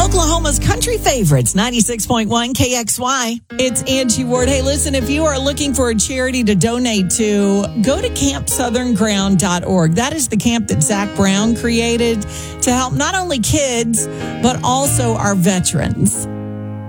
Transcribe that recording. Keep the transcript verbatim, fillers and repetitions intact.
Oklahoma's country favorites, ninety-six point one K X Y. It's Angie Ward. Hey, listen, if you are looking for a charity to donate to, go to camp southern ground dot org. That is the camp that Zach Brown created to help not only kids, but also our veterans.